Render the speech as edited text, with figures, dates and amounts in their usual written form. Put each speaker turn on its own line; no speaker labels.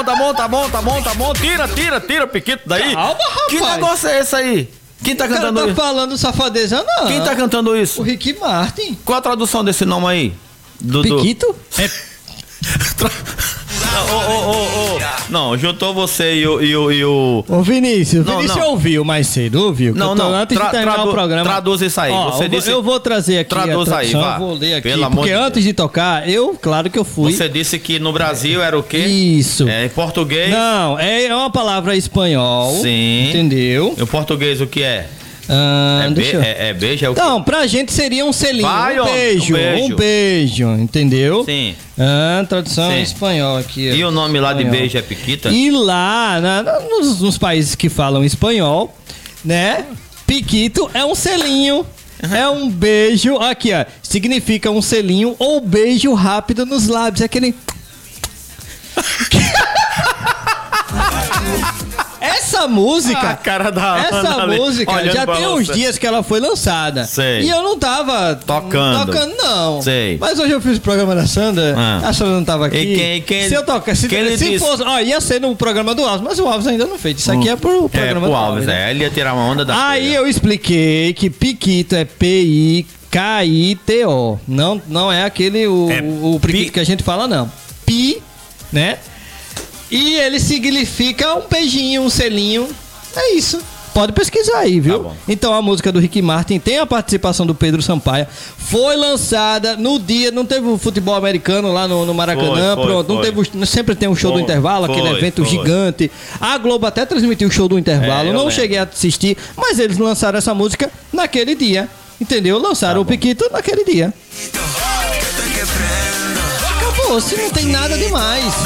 bom. Tira, Piquito daí.
Calma, rapaz.
Que negócio é esse aí? Quem tá
O cara
cantando
tá
isso?
falando safadeza, não.
Quem tá cantando isso?
O Ricky Martin.
Qual a tradução desse nome aí?
Piquito?
Não, juntou você e o...
Ô, Vinícius,
Não,
Vinícius
não.
ouviu mais cedo, ouviu?
Não,
Antes de terminar o programa...
Traduz isso aí.
Ó,
Você disse...
eu vou trazer aqui
Traduz
a
aí,
tradução,
vá.
eu vou ler aqui,
Pelo amor
porque
de
antes de tocar, claro que eu fui...
Você disse que no Brasil era o quê?
Isso.
É, em português...
Não, é uma palavra espanhol.
Sim.
Entendeu?
Em português o que é?
Deixa eu...
Beijo, é o quê?
Então, pra gente seria um selinho,
Vai,
um
homem,
beijo,
um
beijo, entendeu?
Sim.
Tradução
Sim.
em espanhol aqui.
E o nome lá de
espanhol.
beijo é Piquita?
E lá, nos países que falam espanhol, né? Piquito é um selinho, é um beijo, aqui ó, significa um selinho ou beijo rápido nos lábios, aquele... Essa música,
A cara da
essa
Ana ali,
música
olhando
já
pra
tem uns
você.
dias que ela foi lançada.
Sei.
E eu não tava
Tocando.
não.
Sei.
Mas hoje eu fiz o programa da Sandra, a Sandra não tava aqui.
E quem
se eu tocar, se
disse?
fosse, ó, ia ser no programa do Alves, mas o Alves ainda não fez. Isso aqui é pro programa
pro
do
Alves,
né?
Ele ia tirar uma onda da
Aí
feira.
eu expliquei que Piquito é P-I-K-I-T-O. Não é aquele o Piquito que a gente fala, não. Pi, né? E ele significa um beijinho, um selinho. É isso. Pode pesquisar aí, viu?
Tá bom.
Então a música do Ricky Martin tem a participação do Pedro Sampaio. Foi lançada no dia, não teve o futebol americano lá no Maracanã,
Foi,
pronto. Não teve, sempre tem um show do intervalo, aquele evento gigante. A Globo até transmitiu o show do intervalo.
eu
Não
lembro.
cheguei a assistir, mas eles lançaram essa música naquele dia. Entendeu? Lançaram o Piquito naquele dia. Acabou, se não tem nada demais.